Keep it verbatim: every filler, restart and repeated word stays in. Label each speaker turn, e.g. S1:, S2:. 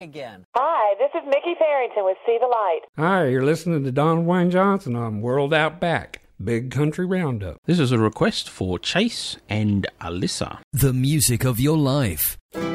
S1: Again.
S2: Hi, this is Mickey Farrington with See the Light.
S3: Hi, you're listening to Don Wayne Johnson on World Outback, Big Country Roundup.
S4: This is a request for Chase and Alyssa.
S5: The music of your life.